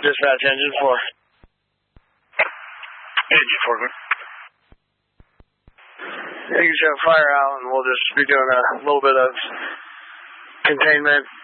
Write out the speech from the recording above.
Dispatch engine 4. Engine 4, good. You can shut fire out, and we'll just be doing a little bit of containment